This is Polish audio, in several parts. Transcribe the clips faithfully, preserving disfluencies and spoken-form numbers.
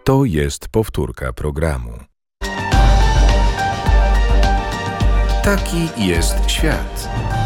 To jest powtórka programu. Taki jest świat.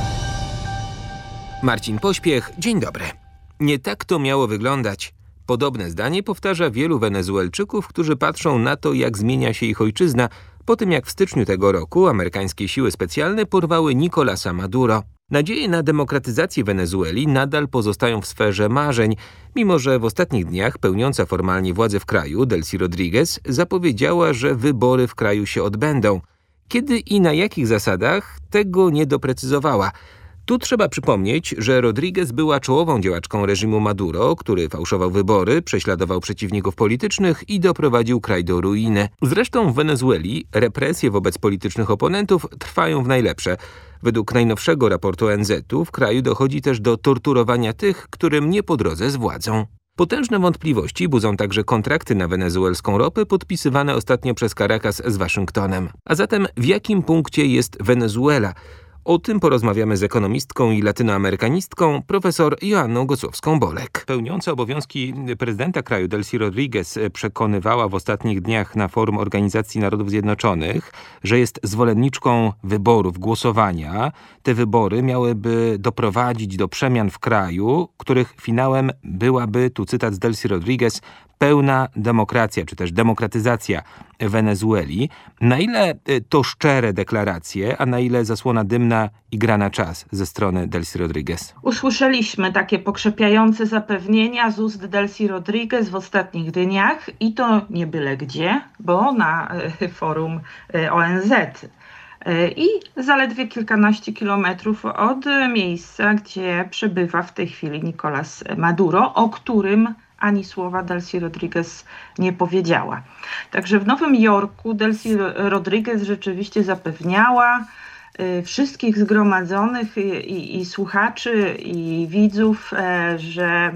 Marcin Pośpiech, dzień dobry. Nie tak to miało wyglądać. Podobne zdanie powtarza wielu Wenezuelczyków, którzy patrzą na to, jak zmienia się ich ojczyzna, po tym jak w styczniu tego roku amerykańskie siły specjalne porwały Nicolasa Maduro. Nadzieje na demokratyzację Wenezueli nadal pozostają w sferze marzeń, mimo że w ostatnich dniach pełniąca formalnie władzę w kraju Delcy Rodríguez zapowiedziała, że wybory w kraju się odbędą. Kiedy i na jakich zasadach, tego nie doprecyzowała. Tu trzeba przypomnieć, że Rodríguez była czołową działaczką reżimu Maduro, który fałszował wybory, prześladował przeciwników politycznych i doprowadził kraj do ruiny. Zresztą w Wenezueli represje wobec politycznych oponentów trwają w najlepsze. Według najnowszego raportu O N Z-u w kraju dochodzi też do torturowania tych, którym nie po drodze z władzą. Potężne wątpliwości budzą także kontrakty na wenezuelską ropę podpisywane ostatnio przez Caracas z Waszyngtonem. A zatem w jakim punkcie jest Wenezuela? O tym porozmawiamy z ekonomistką i latynoamerykanistką profesor Joanną Gosłowską-Bolek. Pełniąca obowiązki prezydenta kraju Delcy Rodríguez przekonywała w ostatnich dniach na forum Organizacji Narodów Zjednoczonych, że jest zwolenniczką wyborów, głosowania. Te wybory miałyby doprowadzić do przemian w kraju, których finałem byłaby, tu cytat z Delcy Rodríguez, pełna demokracja, czy też demokratyzacja Wenezueli. Na ile to szczere deklaracje, a na ile zasłona dymna i gra na czas ze strony Delcy Rodríguez? Usłyszeliśmy takie pokrzepiające zapewnienia z ust Delcy Rodríguez w ostatnich dniach i to nie byle gdzie, bo na forum O N Z. I zaledwie kilkanaście kilometrów od miejsca, gdzie przebywa w tej chwili Nicolás Maduro, o którym ani słowa Delcy Rodríguez nie powiedziała. Także w Nowym Jorku Delcy Rodríguez rzeczywiście zapewniała y, wszystkich zgromadzonych i, i, i słuchaczy, i widzów, e, że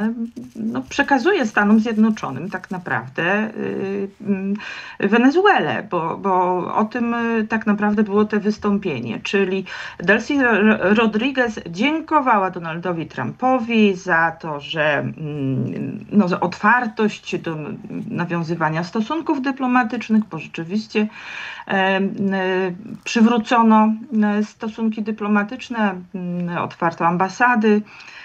no, przekazuje Stanom Zjednoczonym tak naprawdę y, y, Wenezuelę, bo, bo o tym y, tak naprawdę było to wystąpienie. Czyli Delcy Rodríguez dziękowała Donaldowi Trumpowi za to, że y, no, za otwartość do nawiązywania stosunków dyplomatycznych, bo rzeczywiście e, e, przywrócono stosunki dyplomatyczne, otwarto ambasady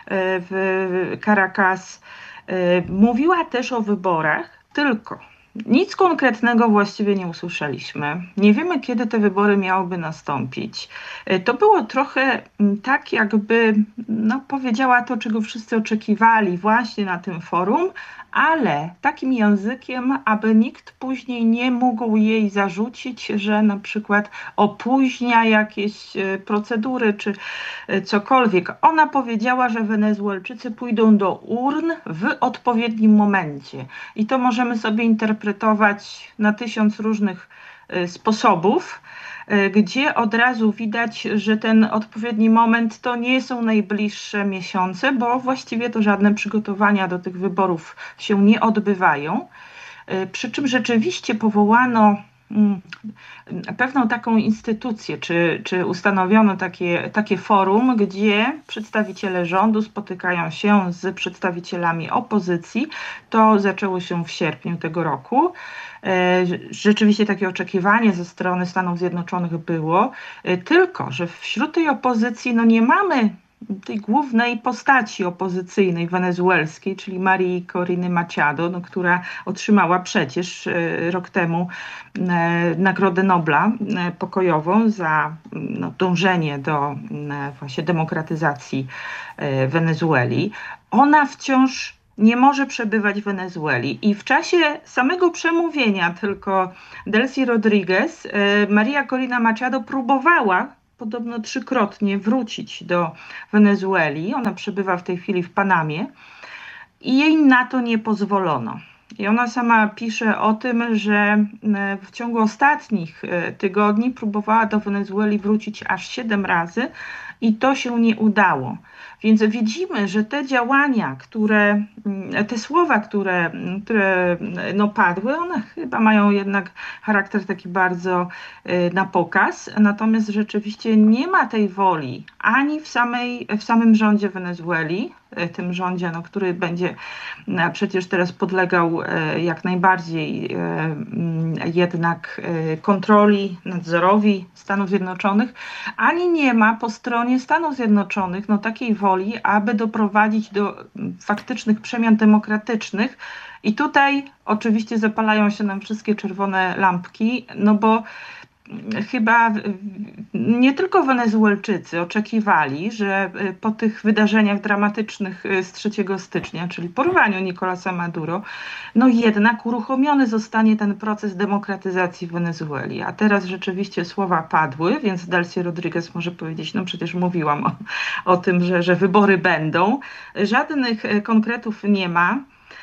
w Caracas. Mówiła też o wyborach, tylko nic konkretnego właściwie nie usłyszeliśmy. Nie wiemy, kiedy te wybory miałyby nastąpić. To było trochę tak, jakby no, powiedziała to, czego wszyscy oczekiwali właśnie na tym forum, ale takim językiem, aby nikt później nie mógł jej zarzucić, że na przykład opóźnia jakieś procedury czy cokolwiek. Ona powiedziała, że Wenezuelczycy pójdą do urn w odpowiednim momencie. I to możemy sobie interpretować na tysiąc różnych sposobów, gdzie od razu widać, że ten odpowiedni moment to nie są najbliższe miesiące, bo właściwie to żadne przygotowania do tych wyborów się nie odbywają. Przy czym rzeczywiście powołano pewną taką instytucję, czy, czy ustanowiono takie, takie forum, gdzie przedstawiciele rządu spotykają się z przedstawicielami opozycji. To zaczęło się w sierpniu tego roku. Rzeczywiście takie oczekiwanie ze strony Stanów Zjednoczonych było, tylko że wśród tej opozycji no nie mamy tej głównej postaci opozycyjnej wenezuelskiej, czyli Marii Coriny Machado, no, która otrzymała przecież e, rok temu e, Nagrodę Nobla e, pokojową za no, dążenie do e, właśnie demokratyzacji e, Wenezueli. Ona wciąż nie może przebywać w Wenezueli. I w czasie samego przemówienia tylko Delcy Rodríguez, e, Maria Corina Machado próbowała podobno trzykrotnie wrócić do Wenezueli. Ona przebywa w tej chwili w Panamie i jej na to nie pozwolono. I ona sama pisze o tym, że w ciągu ostatnich tygodni próbowała do Wenezueli wrócić aż siedem razy i to się nie udało. Więc widzimy, że te działania, które, te słowa, które, które no padły, one chyba mają jednak charakter taki bardzo na pokaz, natomiast rzeczywiście nie ma tej woli ani w, samej, w samym rządzie Wenezueli, tym rządzie, no, który będzie przecież teraz podlegał jak najbardziej jednak kontroli, nadzorowi Stanów Zjednoczonych, ani nie ma po stronie Stanów Zjednoczonych no, takiej woli, aby doprowadzić do faktycznych przemian demokratycznych. I tutaj oczywiście zapalają się nam wszystkie czerwone lampki, no bo chyba nie tylko Wenezuelczycy oczekiwali, że po tych wydarzeniach dramatycznych z trzeciego stycznia, czyli porwaniu Nicolasa Maduro, no jednak uruchomiony zostanie ten proces demokratyzacji w Wenezueli. A teraz rzeczywiście słowa padły, więc Delcy Rodriguez może powiedzieć, no przecież mówiłam o, o tym, że, że wybory będą. Żadnych konkretów nie ma.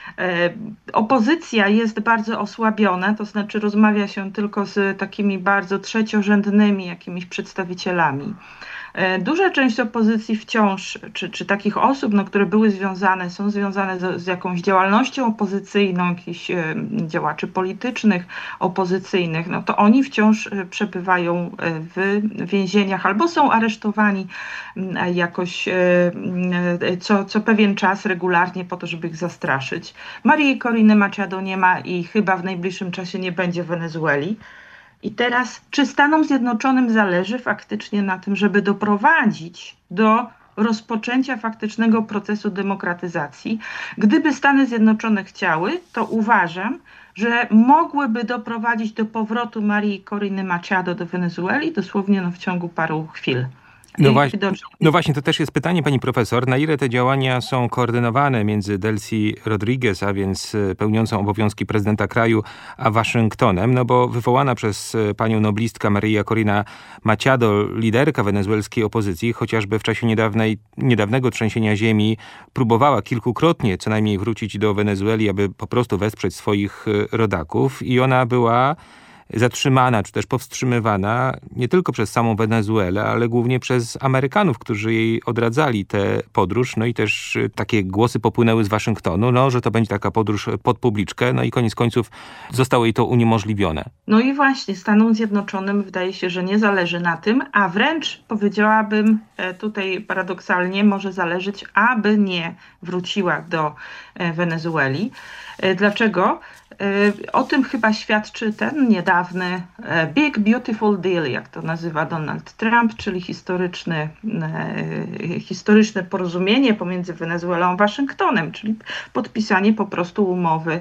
Opozycja jest bardzo osłabiona, to znaczy rozmawia się tylko z takimi bardzo trzeciorzędnymi jakimiś przedstawicielami. Duża część opozycji wciąż, czy, czy takich osób, no, które były związane, są związane z, z jakąś działalnością opozycyjną, jakichś e, działaczy politycznych, opozycyjnych, no to oni wciąż przebywają w więzieniach albo są aresztowani jakoś e, co, co pewien czas regularnie po to, żeby ich zastraszyć. Marii Coriny Machado nie ma i chyba w najbliższym czasie nie będzie w Wenezueli. I teraz, czy Stanom Zjednoczonym zależy faktycznie na tym, żeby doprowadzić do rozpoczęcia faktycznego procesu demokratyzacji? Gdyby Stany Zjednoczone chciały, to uważam, że mogłyby doprowadzić do powrotu Marii Coriny Machado do Wenezueli dosłownie no, w ciągu paru chwil. No właśnie, no właśnie, to też jest pytanie, pani profesor, na ile te działania są koordynowane między Delcy Rodriguez, a więc pełniącą obowiązki prezydenta kraju, a Waszyngtonem, no bo wywołana przez panią noblistka Maria Corina Machado, liderka wenezuelskiej opozycji, chociażby w czasie niedawnej, niedawnego trzęsienia ziemi, próbowała kilkukrotnie co najmniej wrócić do Wenezueli, aby po prostu wesprzeć swoich rodaków i ona była zatrzymana, czy też powstrzymywana nie tylko przez samą Wenezuelę, ale głównie przez Amerykanów, którzy jej odradzali tę podróż. No i też takie głosy popłynęły z Waszyngtonu, no, że to będzie taka podróż pod publiczkę. No i koniec końców zostało jej to uniemożliwione. No i właśnie Stanom Zjednoczonym wydaje się, że nie zależy na tym, a wręcz powiedziałabym tutaj paradoksalnie może zależeć, aby nie wróciła do Wenezueli. Dlaczego? O tym chyba świadczy ten niedawny Big Beautiful Deal, jak to nazywa Donald Trump, czyli historyczny, historyczne porozumienie pomiędzy Wenezuelą a Waszyngtonem, czyli podpisanie po prostu umowy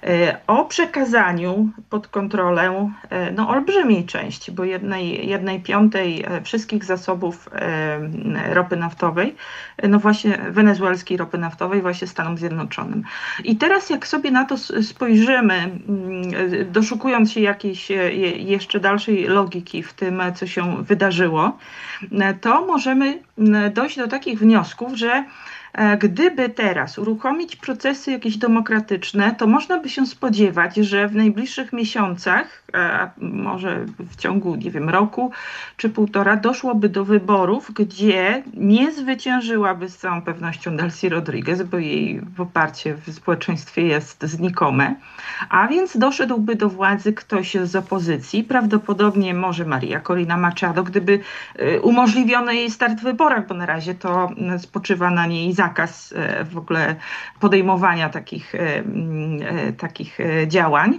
o przekazaniu pod kontrolę no, olbrzymiej części, bo jednej, jednej piątej wszystkich zasobów ropy naftowej, no właśnie wenezuelskiej ropy naftowej właśnie Stanom Zjednoczonym. I teraz jak sobie na to spojrzymy, doszukując się jakiejś jeszcze dalszej logiki w tym, co się wydarzyło, to możemy dojść do takich wniosków, że gdyby teraz uruchomić procesy jakieś demokratyczne, to można by się spodziewać, że w najbliższych miesiącach, a może w ciągu, nie wiem, roku czy półtora, doszłoby do wyborów, gdzie nie zwyciężyłaby z całą pewnością Delcy Rodriguez, bo jej poparcie w społeczeństwie jest znikome, a więc doszedłby do władzy ktoś z opozycji, prawdopodobnie może Maria Corina Machado, gdyby umożliwiono jej start w wyborach, bo na razie to spoczywa na niej zakaz w ogóle podejmowania takich, takich działań.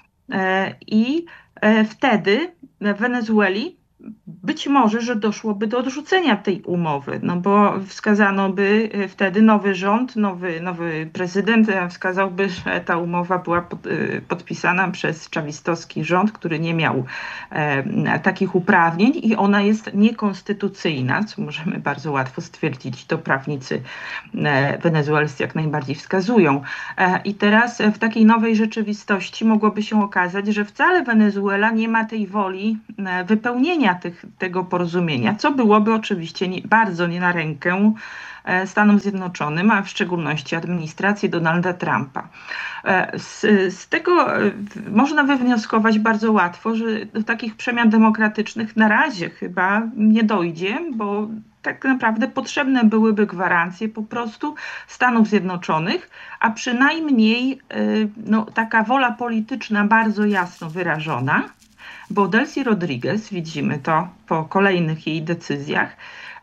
I wtedy w Wenezueli być może, że doszłoby do odrzucenia tej umowy, no bo wskazano by wtedy nowy rząd, nowy, nowy prezydent wskazałby, że ta umowa była pod, podpisana przez czawistowski rząd, który nie miał e, takich uprawnień i ona jest niekonstytucyjna, co możemy bardzo łatwo stwierdzić, to prawnicy e, wenezuelscy jak najbardziej wskazują. E, I teraz w takiej nowej rzeczywistości mogłoby się okazać, że wcale Wenezuela nie ma tej woli e, wypełnienia Tych, tego porozumienia, co byłoby oczywiście nie, bardzo nie na rękę e, Stanom Zjednoczonym, a w szczególności administracji Donalda Trumpa. E, z, z tego e, można wywnioskować bardzo łatwo, że do takich przemian demokratycznych na razie chyba nie dojdzie, bo tak naprawdę potrzebne byłyby gwarancje po prostu Stanów Zjednoczonych, a przynajmniej e, no, taka wola polityczna bardzo jasno wyrażona, bo Delcy Rodriguez, widzimy to po kolejnych jej decyzjach,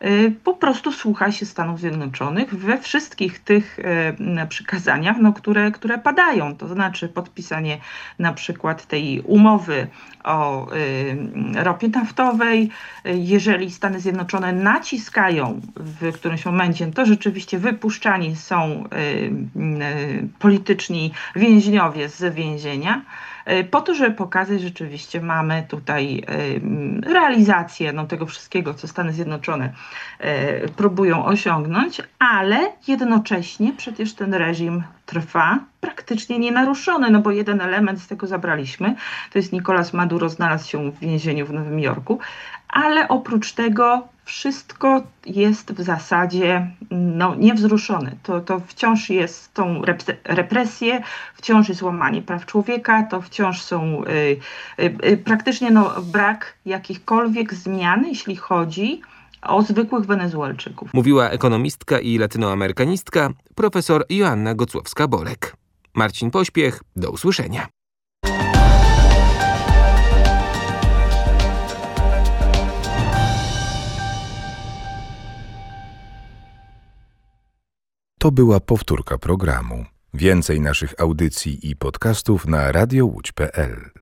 po prostu słucha się Stanów Zjednoczonych we wszystkich tych przykazaniach, no, które, które padają. To znaczy podpisanie na przykład tej umowy o ropie naftowej. Jeżeli Stany Zjednoczone naciskają w którymś momencie, to rzeczywiście wypuszczani są polityczni więźniowie z więzienia, po to, żeby pokazać, że rzeczywiście mamy tutaj realizację no, tego wszystkiego, co Stany Zjednoczone próbują osiągnąć, ale jednocześnie przecież ten reżim trwa praktycznie nienaruszony, no bo jeden element z tego zabraliśmy, to jest Nicolás Maduro, znalazł się w więzieniu w Nowym Jorku, ale oprócz tego wszystko jest w zasadzie no, niewzruszone. To, to wciąż jest tą represję, wciąż jest łamanie praw człowieka, to wciąż są y, y, praktycznie no, brak jakichkolwiek zmian, jeśli chodzi o zwykłych Wenezuelczyków. Mówiła ekonomistka i latynoamerykanistka profesor Joanna Gocłowska-Bolek. Marcin Pośpiech, do usłyszenia. To była powtórka programu. Więcej naszych audycji i podcastów na radio łódź kropka pe el.